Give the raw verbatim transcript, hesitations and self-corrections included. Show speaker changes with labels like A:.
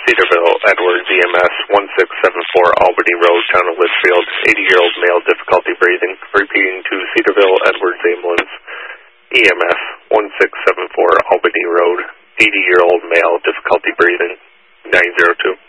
A: Cedarville, Edwards, E M S one six seven four Albany Road, Town of Litchfield, eighty-year-old male, difficulty breathing. Repeating to Cedarville, Edwards Ambulance, E M S one six seven four Albany Road, eighty-year-old male, difficulty breathing, nine zero two.